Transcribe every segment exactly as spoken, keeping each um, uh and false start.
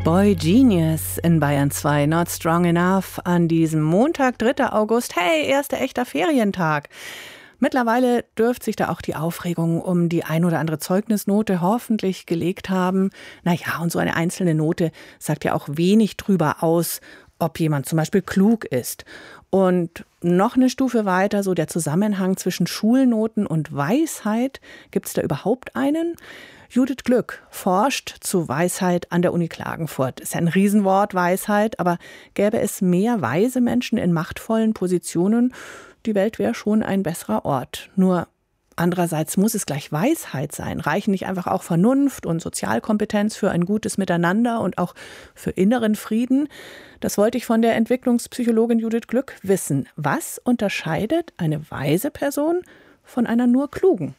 Boy Genius in Bayern zwei, Not Strong Enough an diesem Montag, dritter August. Hey, erster echter Ferientag. Mittlerweile dürfte sich da auch die Aufregung um die ein oder andere Zeugnisnote hoffentlich gelegt haben. Naja, und so eine einzelne Note sagt ja auch wenig drüber aus, ob jemand zum Beispiel klug ist. Und noch eine Stufe weiter, so der Zusammenhang zwischen Schulnoten und Weisheit. Gibt es da überhaupt einen? Judith Glück forscht zu Weisheit an der Uni Klagenfurt. Ist ja ein Riesenwort, Weisheit, aber gäbe es mehr weise Menschen in machtvollen Positionen, die Welt wäre schon ein besserer Ort. Nur andererseits muss es gleich Weisheit sein. Reichen nicht einfach auch Vernunft und Sozialkompetenz für ein gutes Miteinander und auch für inneren Frieden? Das wollte ich von der Entwicklungspsychologin Judith Glück wissen. Was unterscheidet eine weise Person von einer nur klugen?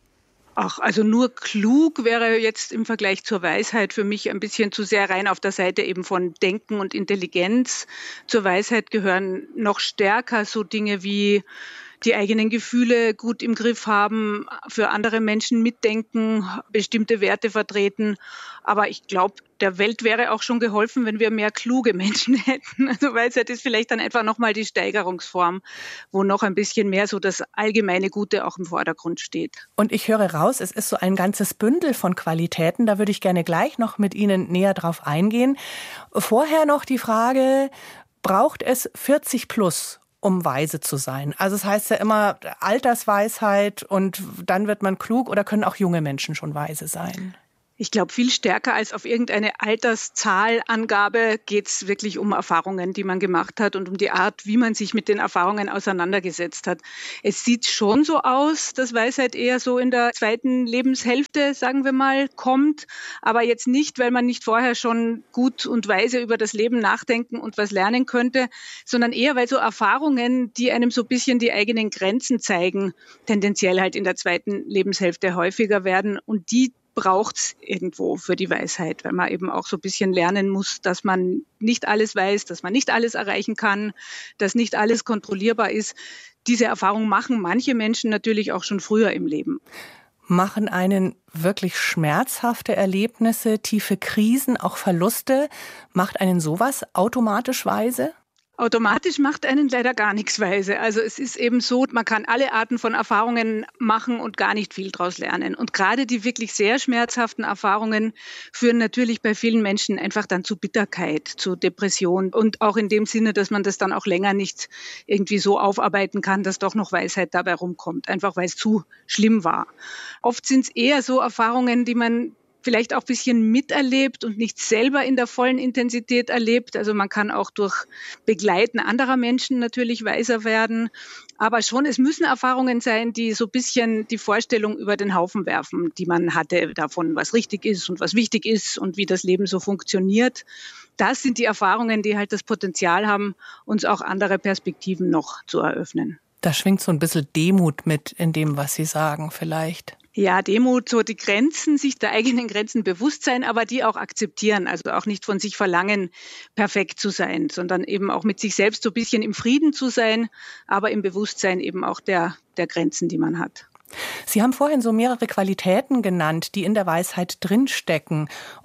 Ach, also nur klug wäre jetzt im Vergleich zur Weisheit für mich ein bisschen zu sehr rein auf der Seite eben von Denken und Intelligenz. Zur Weisheit gehören noch stärker so Dinge wie die eigenen Gefühle gut im Griff haben, für andere Menschen mitdenken, bestimmte Werte vertreten. Aber ich glaube, der Welt wäre auch schon geholfen, wenn wir mehr kluge Menschen hätten. Also Weisheit ist vielleicht dann einfach nochmal die Steigerungsform, wo noch ein bisschen mehr so das allgemeine Gute auch im Vordergrund steht. Und ich höre raus, es ist so ein ganzes Bündel von Qualitäten. Da würde ich gerne gleich noch mit Ihnen näher drauf eingehen. Vorher noch die Frage, braucht es vierzig plus? Um weise zu sein. Also es heißt ja immer Altersweisheit und dann wird man klug, oder können auch junge Menschen schon weise sein? Ich glaube, viel stärker als auf irgendeine Alterszahlangabe geht es wirklich um Erfahrungen, die man gemacht hat und um die Art, wie man sich mit den Erfahrungen auseinandergesetzt hat. Es sieht schon so aus, dass Weisheit eher so in der zweiten Lebenshälfte, sagen wir mal, kommt. Aber jetzt nicht, weil man nicht vorher schon gut und weise über das Leben nachdenken und was lernen könnte, sondern eher, weil so Erfahrungen, die einem so ein bisschen die eigenen Grenzen zeigen, tendenziell halt in der zweiten Lebenshälfte häufiger werden. Und die braucht es irgendwo für die Weisheit, weil man eben auch so ein bisschen lernen muss, dass man nicht alles weiß, dass man nicht alles erreichen kann, dass nicht alles kontrollierbar ist. Diese Erfahrung machen manche Menschen natürlich auch schon früher im Leben. Machen einen wirklich schmerzhafte Erlebnisse, tiefe Krisen, auch Verluste, macht einen sowas automatisch weise? Automatisch macht einen leider gar nichts weise. Also es ist eben so, man kann alle Arten von Erfahrungen machen und gar nicht viel daraus lernen. Und gerade die wirklich sehr schmerzhaften Erfahrungen führen natürlich bei vielen Menschen einfach dann zu Bitterkeit, zu Depression. Und auch in dem Sinne, dass man das dann auch länger nicht irgendwie so aufarbeiten kann, dass doch noch Weisheit dabei rumkommt. Einfach weil es zu schlimm war. Oft sind es eher so Erfahrungen, die man vielleicht auch ein bisschen miterlebt und nicht selber in der vollen Intensität erlebt. Also man kann auch durch Begleiten anderer Menschen natürlich weiser werden. Aber schon, es müssen Erfahrungen sein, die so ein bisschen die Vorstellung über den Haufen werfen, die man hatte davon, was richtig ist und was wichtig ist und wie das Leben so funktioniert. Das sind die Erfahrungen, die halt das Potenzial haben, uns auch andere Perspektiven noch zu eröffnen. Da schwingt so ein bisschen Demut mit in dem, was Sie sagen, vielleicht. Ja, Demut, so die Grenzen, sich der eigenen Grenzen bewusst sein, aber die auch akzeptieren, also auch nicht von sich verlangen, perfekt zu sein, sondern eben auch mit sich selbst so ein bisschen im Frieden zu sein, aber im Bewusstsein eben auch der, der Grenzen, die man hat. Sie haben vorhin so mehrere Qualitäten genannt, die in der Weisheit drinstecken.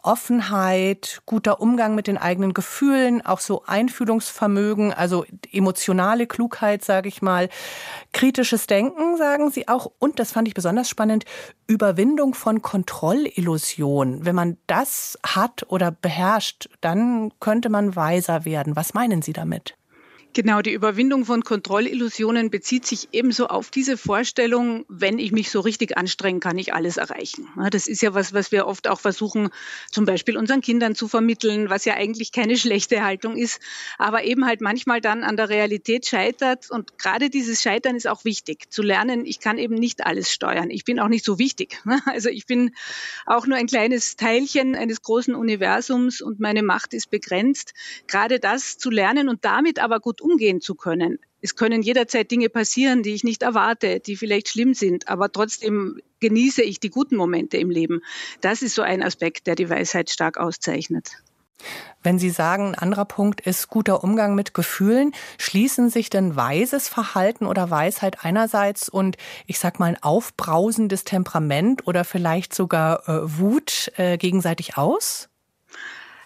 Offenheit, guter Umgang mit den eigenen Gefühlen, auch so Einfühlungsvermögen, also emotionale Klugheit, sage ich mal. Kritisches Denken, sagen Sie auch. Und, das fand ich besonders spannend, Überwindung von Kontrollillusion. Wenn man das hat oder beherrscht, dann könnte man weiser werden. Was meinen Sie damit? Genau, die Überwindung von Kontrollillusionen bezieht sich ebenso auf diese Vorstellung, wenn ich mich so richtig anstrenge, kann ich alles erreichen. Das ist ja was, was wir oft auch versuchen, zum Beispiel unseren Kindern zu vermitteln, was ja eigentlich keine schlechte Haltung ist, aber eben halt manchmal dann an der Realität scheitert. Und gerade dieses Scheitern ist auch wichtig, zu lernen, ich kann eben nicht alles steuern. Ich bin auch nicht so wichtig. Also ich bin auch nur ein kleines Teilchen eines großen Universums und meine Macht ist begrenzt. Gerade das zu lernen und damit aber gut umgehen zu können. Es können jederzeit Dinge passieren, die ich nicht erwarte, die vielleicht schlimm sind, aber trotzdem genieße ich die guten Momente im Leben. Das ist so ein Aspekt, der die Weisheit stark auszeichnet. Wenn Sie sagen, ein anderer Punkt ist guter Umgang mit Gefühlen, schließen sich denn weises Verhalten oder Weisheit einerseits und ich sag mal ein aufbrausendes Temperament oder vielleicht sogar äh, Wut äh, gegenseitig aus?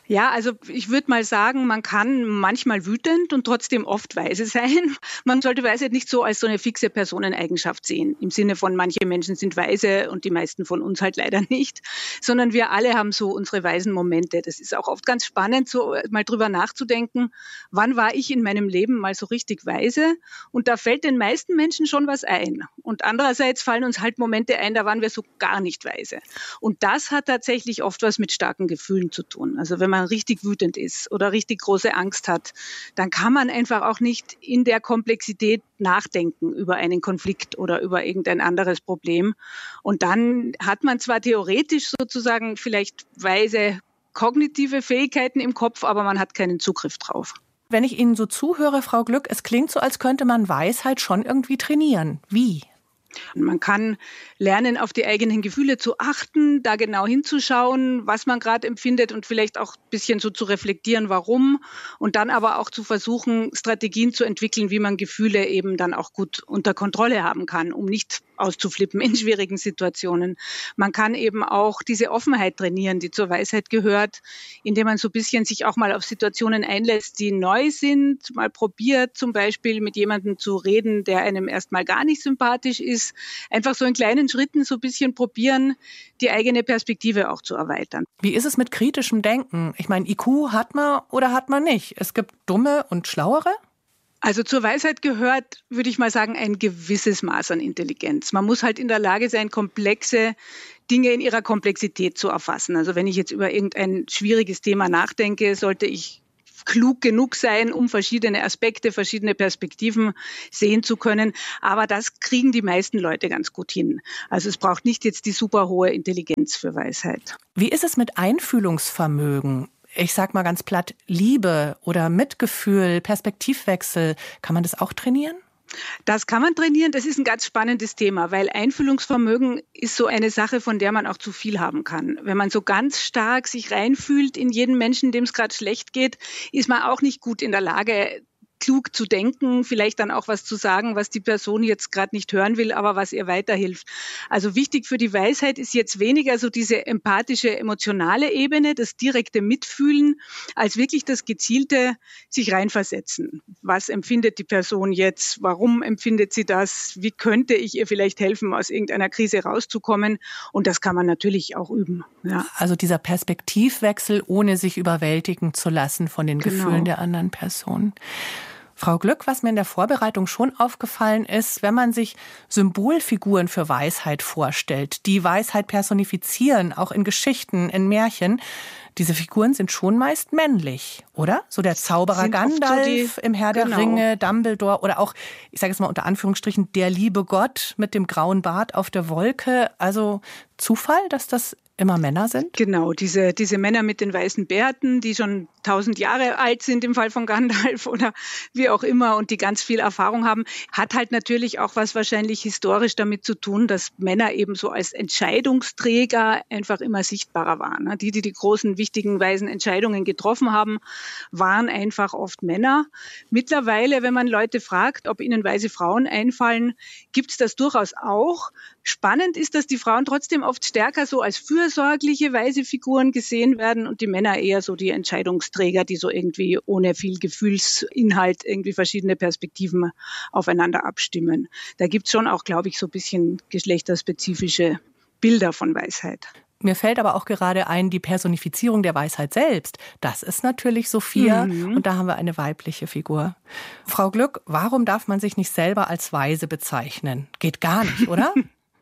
Ja, also ich würde mal sagen, man kann manchmal wütend und trotzdem oft weise sein. Man sollte Weisheit nicht so als so eine fixe Personeneigenschaft sehen, im Sinne von manche Menschen sind weise und die meisten von uns halt leider nicht, sondern wir alle haben so unsere weisen Momente. Das ist auch oft ganz spannend, so mal drüber nachzudenken, wann war ich in meinem Leben mal so richtig weise? Und da fällt den meisten Menschen schon was ein. Und andererseits fallen uns halt Momente ein, da waren wir so gar nicht weise. Und das hat tatsächlich oft was mit starken Gefühlen zu tun. Also wenn man richtig wütend ist oder richtig große Angst hat, dann kann man einfach auch nicht in der Komplexität nachdenken über einen Konflikt oder über irgendein anderes Problem. Und dann hat man zwar theoretisch sozusagen vielleicht weise kognitive Fähigkeiten im Kopf, aber man hat keinen Zugriff drauf. Wenn ich Ihnen so zuhöre, Frau Glück, es klingt so, als könnte man Weisheit schon irgendwie trainieren. Wie? Man kann lernen, auf die eigenen Gefühle zu achten, da genau hinzuschauen, was man gerade empfindet und vielleicht auch ein bisschen so zu reflektieren, warum. Und dann aber auch zu versuchen, Strategien zu entwickeln, wie man Gefühle eben dann auch gut unter Kontrolle haben kann, um nicht auszuflippen in schwierigen Situationen. Man kann eben auch diese Offenheit trainieren, die zur Weisheit gehört, indem man so ein bisschen sich auch mal auf Situationen einlässt, die neu sind, mal probiert, zum Beispiel mit jemandem zu reden, der einem erstmal gar nicht sympathisch ist. Einfach so in kleinen Schritten so ein bisschen probieren, die eigene Perspektive auch zu erweitern. Wie ist es mit kritischem Denken? Ich meine, I Q hat man oder hat man nicht? Es gibt dumme und schlauere? Also zur Weisheit gehört, würde ich mal sagen, ein gewisses Maß an Intelligenz. Man muss halt in der Lage sein, komplexe Dinge in ihrer Komplexität zu erfassen. Also wenn ich jetzt über irgendein schwieriges Thema nachdenke, sollte ich klug genug sein, um verschiedene Aspekte, verschiedene Perspektiven sehen zu können. Aber das kriegen die meisten Leute ganz gut hin. Also es braucht nicht jetzt die super hohe Intelligenz für Weisheit. Wie ist es mit Einfühlungsvermögen? Ich sag mal ganz platt, Liebe oder Mitgefühl, Perspektivwechsel, kann man das auch trainieren? Das kann man trainieren. Das ist ein ganz spannendes Thema, weil Einfühlungsvermögen ist so eine Sache, von der man auch zu viel haben kann. Wenn man so ganz stark sich reinfühlt in jeden Menschen, dem es gerade schlecht geht, ist man auch nicht gut in der Lage, klug zu denken, vielleicht dann auch was zu sagen, was die Person jetzt gerade nicht hören will, aber was ihr weiterhilft. Also wichtig für die Weisheit ist jetzt weniger so diese empathische, emotionale Ebene, das direkte Mitfühlen, als wirklich das gezielte sich reinversetzen. Was empfindet die Person jetzt? Warum empfindet sie das? Wie könnte ich ihr vielleicht helfen, aus irgendeiner Krise rauszukommen? Und das kann man natürlich auch üben. Ja. Also dieser Perspektivwechsel, ohne sich überwältigen zu lassen von den Genau. Gefühlen der anderen Person. Frau Glück, was mir in der Vorbereitung schon aufgefallen ist, wenn man sich Symbolfiguren für Weisheit vorstellt, die Weisheit personifizieren, auch in Geschichten, in Märchen, diese Figuren sind schon meist männlich, oder? So der Zauberer Sind Gandalf so die, im Herr genau. der Ringe, Dumbledore oder auch, ich sage es mal unter Anführungsstrichen, der liebe Gott mit dem grauen Bart auf der Wolke. Also Zufall, dass das immer Männer sind? Genau, diese, diese Männer mit den weißen Bärten, die schon tausend Jahre alt sind im Fall von Gandalf oder wie auch immer und die ganz viel Erfahrung haben, hat halt natürlich auch was wahrscheinlich historisch damit zu tun, dass Männer eben so als Entscheidungsträger einfach immer sichtbarer waren. Die, die die großen, wichtigen, weisen Entscheidungen getroffen haben, waren einfach oft Männer. Mittlerweile, wenn man Leute fragt, ob ihnen weise Frauen einfallen, gibt es das durchaus auch. Spannend ist, dass die Frauen trotzdem oft stärker so als fürsorgliche, weise Figuren gesehen werden und die Männer eher so die Entscheidungsträger, die so irgendwie ohne viel Gefühlsinhalt irgendwie verschiedene Perspektiven aufeinander abstimmen. Da gibt es schon auch, glaube ich, so ein bisschen geschlechterspezifische Bilder von Weisheit. Mir fällt aber auch gerade ein, die Personifizierung der Weisheit selbst. Das ist natürlich Sophia mhm. und da haben wir eine weibliche Figur. Frau Glück, warum darf man sich nicht selber als weise bezeichnen? Geht gar nicht, oder?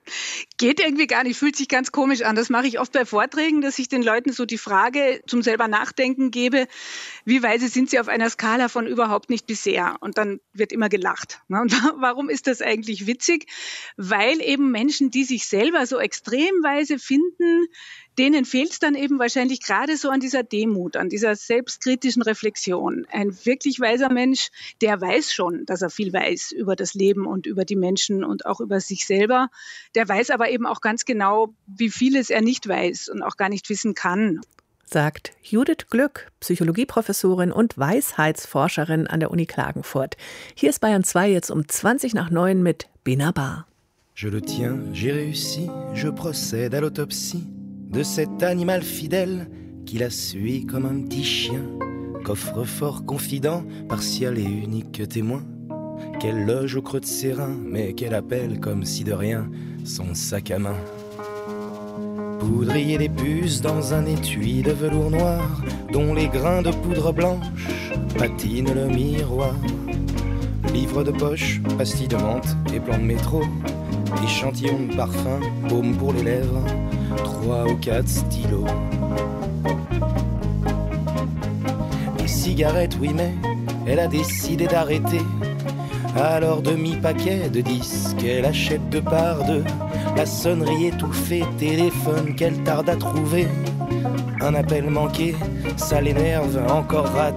Geht irgendwie gar nicht, fühlt sich ganz komisch an. Das mache ich oft bei Vorträgen, dass ich den Leuten so die Frage zum selber Nachdenken gebe, wie weise sind sie auf einer Skala von überhaupt nicht bis sehr? Und dann wird immer gelacht. Und warum ist das eigentlich witzig? Weil eben Menschen, die sich selber so extrem weise finden, denen fehlt es dann eben wahrscheinlich gerade so an dieser Demut, an dieser selbstkritischen Reflexion. Ein wirklich weiser Mensch, der weiß schon, dass er viel weiß über das Leben und über die Menschen und auch über sich selber. Der weiß aber eben auch ganz genau, wie vieles er nicht weiß und auch gar nicht wissen kann. Sagt Judith Glück, Psychologieprofessorin und Weisheitsforscherin an der Uni Klagenfurt. Hier ist Bayern zwei jetzt um zwanzig nach neun mit Benabar. Je le tiens, j'ai réussi, je procède à l'autopsie de cet animal fidèle qui la suit comme un petit chien, coffre-fort confident, partial et unique témoin, qu'elle loge au creux de ses reins, mais qu'elle appelle comme si de rien son sac à main. Poudrier les puces dans un étui de velours noir, dont les grains de poudre blanche patinent le miroir. Livre de poche, pastilles de menthe et plans de métro, échantillons de parfum, baume pour les lèvres, trois ou quatre stylos. Des cigarettes, oui, mais elle a décidé d'arrêter. Alors demi-paquet de disques, elle achète deux par deux. La sonnerie étouffée, téléphone qu'elle tarde à trouver. Un appel manqué, ça l'énerve, encore raté.